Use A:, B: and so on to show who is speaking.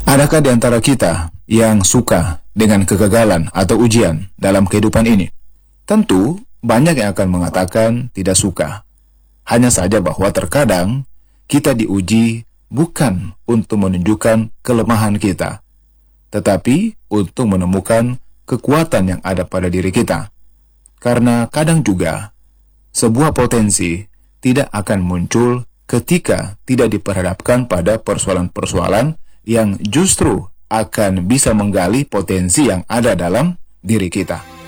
A: Adakah di antara kita yang suka dengan kegagalan atau ujian dalam kehidupan ini? Tentu, banyak yang akan mengatakan tidak suka. Hanya saja bahwa terkadang kita diuji bukan untuk menunjukkan kelemahan kita, tetapi untuk menemukan kekuatan yang ada pada diri kita. Karena kadang juga, sebuah potensi tidak akan muncul ketika tidak diperhadapkan pada persoalan-persoalan yang justru akan bisa menggali potensi yang ada dalam diri kita.